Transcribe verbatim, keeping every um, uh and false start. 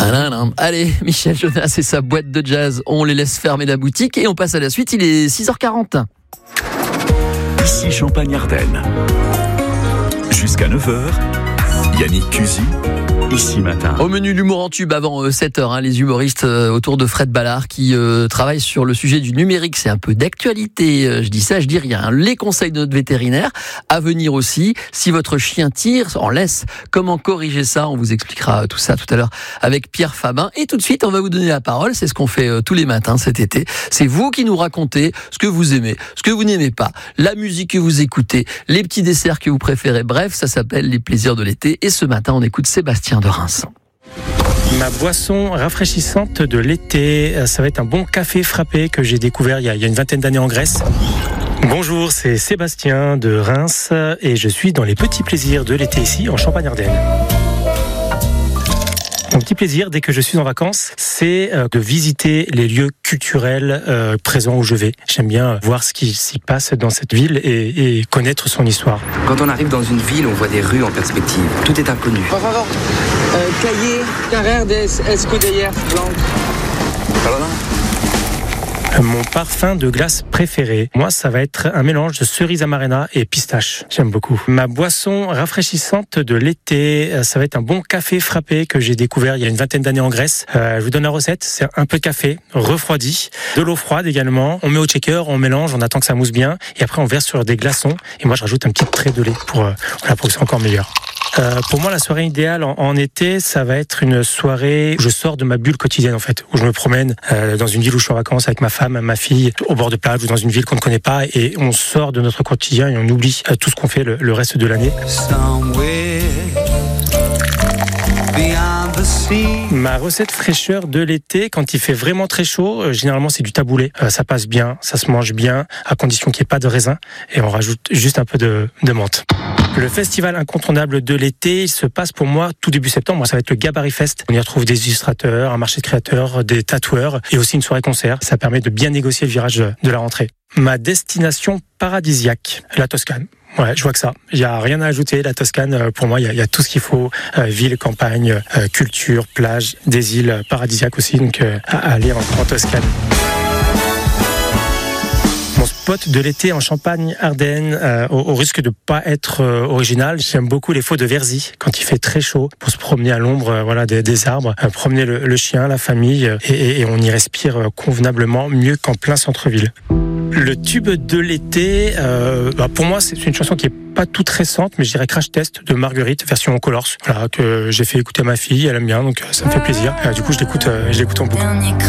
Allez, Michel Jonas et sa boîte de jazz, on les laisse fermer la boutique et on passe à la suite, il est six heures quarante. Ici Champagne-Ardenne. Jusqu'à neuf heures, Yannick Cusy, Ici Matin. Au menu, l'humour en tube avant euh, sept heures, hein, les humoristes euh, autour de Fred Ballard qui euh, travaillent sur le sujet du numérique. C'est un peu d'actualité, euh, je dis ça, je dis rien. Hein. Les conseils de notre vétérinaire, à venir aussi. Si votre chien tire en laisse, comment corriger ça? On vous expliquera tout ça tout à l'heure avec Pierre Fabin. Et tout de suite, on va vous donner la parole. C'est ce qu'on fait euh, tous les matins cet été. C'est vous qui nous racontez ce que vous aimez, ce que vous n'aimez pas, la musique que vous écoutez, les petits desserts que vous préférez. Bref, ça s'appelle les plaisirs de l'été. Et ce matin, on écoute Sébastien de Reims. Ma boisson rafraîchissante de l'été, ça va être un bon café frappé que j'ai découvert il y a, il y a une vingtaine d'années en Grèce. Bonjour, c'est Sébastien de Reims et je suis dans les petits plaisirs de l'été ici en Champagne-Ardenne. Mon petit plaisir, dès que je suis en vacances, c'est de visiter les lieux culturels euh, présents où je vais. J'aime bien voir ce qui s'y passe dans cette ville et, et connaître son histoire. Quand on arrive dans une ville, on voit des rues en perspective. Tout est inconnu. Por favor, euh, calle carrer des escudellaires blancs. Pardon ? Mon parfum de glace préféré, moi, ça va être un mélange de cerise amarena et pistache. J'aime beaucoup. Ma boisson rafraîchissante de l'été, ça va être un bon café frappé que j'ai découvert il y a une vingtaine d'années en Grèce. Euh, je vous donne la recette. C'est un peu de café refroidi, de l'eau froide également. On met au shaker, on mélange, on attend que ça mousse bien, et après on verse sur des glaçons. Et moi, je rajoute un petit trait de lait pour euh, voilà, pour que ce soit encore meilleur. Euh, pour moi, la soirée idéale en, en été, ça va être une soirée où je sors de ma bulle quotidienne, en fait, où je me promène euh, dans une ville où je suis en vacances avec ma femme, ma fille, au bord de plage ou dans une ville qu'on ne connaît pas, et on sort de notre quotidien et on oublie euh, tout ce qu'on fait le, le reste de l'année. Ma recette fraîcheur de l'été, quand il fait vraiment très chaud, euh, généralement c'est du taboulé. Euh, ça passe bien, ça se mange bien, à condition qu'il n'y ait pas de raisin, et on rajoute juste un peu de, de menthe. Le festival incontournable de l'été, il se passe pour moi tout début septembre. Moi, ça va être le Gabarit Fest. On y retrouve des illustrateurs, un marché de créateurs, des tatoueurs et aussi une soirée concert. Ça permet de bien négocier le virage de la rentrée. Ma destination paradisiaque, la Toscane. Ouais, je vois que ça. Il n'y a rien à ajouter. La Toscane, pour moi, il y a, il y a tout ce qu'il faut. Euh, ville, campagne, euh, culture, plage, des îles paradisiaques aussi. Donc, euh, à aller en, en Toscane. Mon spot de l'été en Champagne-Ardenne, euh, au, au risque de pas être euh, original, j'aime beaucoup les faux de Verzy quand il fait très chaud pour se promener à l'ombre, euh, voilà, des, des arbres, euh, promener le, le chien, la famille, euh, et, et on y respire euh, convenablement mieux qu'en plein centre-ville. Le tube de l'été, euh, bah pour moi, c'est une chanson qui est pas toute récente, mais je dirais Crash Test de Marguerite, version Colors, voilà, que j'ai fait écouter à ma fille, elle aime bien, donc ça me fait plaisir. Euh, du coup, je l'écoute, euh, je l'écoute en boucle.